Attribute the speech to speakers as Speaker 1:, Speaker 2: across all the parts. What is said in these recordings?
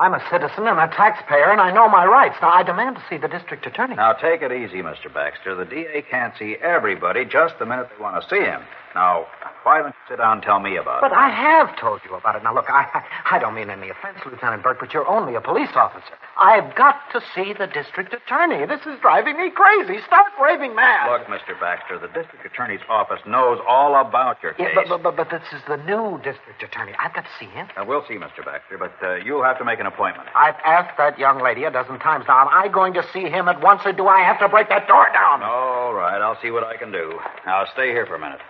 Speaker 1: I'm a citizen and a taxpayer, and I know my rights. Now, I demand to see the district attorney.
Speaker 2: Now, take it easy, Mr. Baxter. The DA can't see everybody just the minute they want to see him. Now, why don't you sit down and tell me about it?
Speaker 1: But I have told you about it. Now, look, I don't mean any offense, Lieutenant Burke, but you're only a police officer. I've got to see the district attorney. This is driving me crazy. Stark raving mad.
Speaker 2: Look, Mr. Baxter, the district attorney's office knows all about your case.
Speaker 1: Yeah, but this is the new district attorney. I've got to see him.
Speaker 2: We'll see, Mr. Baxter, but you'll have to make an appointment.
Speaker 1: I've asked that young lady a dozen times now. Am I going to see him at once, or do I have to break that door down?
Speaker 2: All right, I'll see what I can do. Now, stay here for a minute.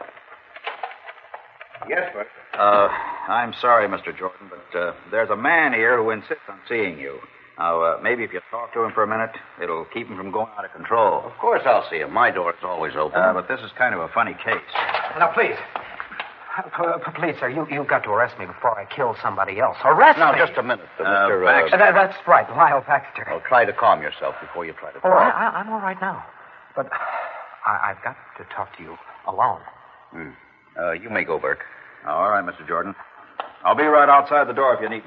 Speaker 3: Yes, sir.
Speaker 2: I'm sorry, Mr. Jordan, but there's a man here who insists on seeing you. Now, maybe if you talk to him for a minute, it'll keep him from going out of control.
Speaker 3: Of course I'll see him. My door is always open.
Speaker 2: But this is kind of a funny case.
Speaker 1: Now, please. Please, sir, you've got to arrest me before I kill somebody else. Arrest me!
Speaker 3: Now, just a minute, Mr.
Speaker 2: Baxter.
Speaker 1: That's right, Lyle Baxter.
Speaker 3: Well, try to calm yourself before you try to
Speaker 1: Oh,
Speaker 3: talk.
Speaker 1: I'm all right now. But I've got to talk to you alone.
Speaker 3: You may go, Burke.
Speaker 2: All right, Mr. Jordan. I'll be right outside the door if you need.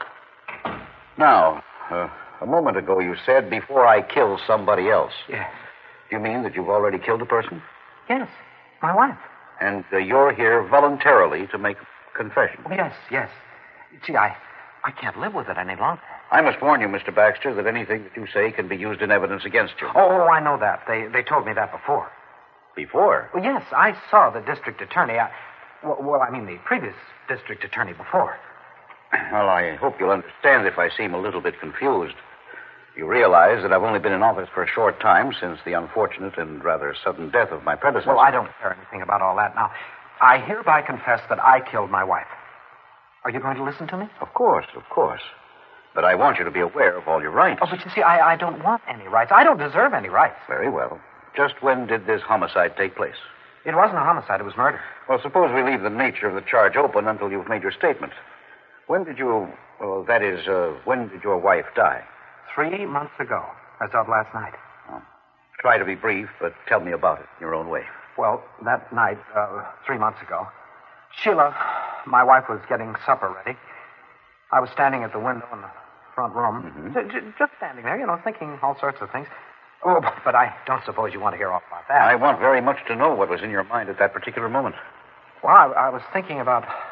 Speaker 3: Now, a moment ago you said, before I kill somebody else.
Speaker 1: Yes.
Speaker 3: Do you mean that you've already killed a person?
Speaker 1: Yes, my wife.
Speaker 3: And you're here voluntarily to make a confession?
Speaker 1: Oh, yes. Gee, I can't live with it any longer.
Speaker 3: I must warn you, Mr. Baxter, that anything that you say can be used in evidence against you.
Speaker 1: Oh, I know that. They told me that before.
Speaker 3: Before?
Speaker 1: Well, yes, I saw the district attorney. I mean the previous district attorney before.
Speaker 3: Well, I hope you'll understand if I seem a little bit confused. You realize that I've only been in office for a short time since the unfortunate and rather sudden death of my predecessor.
Speaker 1: Well, I don't care anything about all that now. I hereby confess that I killed my wife. Are you going to listen to me?
Speaker 3: Of course. But I want you to be aware of all your rights.
Speaker 1: Oh, but you see, I don't want any rights. I don't deserve any rights.
Speaker 3: Very well. Just when did this homicide take place?
Speaker 1: It wasn't a homicide. It was murder.
Speaker 3: Well, suppose we leave the nature of the charge open until you've made your statement. When did when did your wife die?
Speaker 1: 3 months ago, as of last night.
Speaker 3: Oh. Try to be brief, but tell me about it in your own way.
Speaker 1: Well, that night, 3 months ago, Sheila, my wife, was getting supper ready. I was standing at the window in the front room, just standing there, thinking all sorts of things. Oh, but I don't suppose you want to hear all about that.
Speaker 3: I want very much to know what was in your mind at that particular moment.
Speaker 1: Well, I was thinking about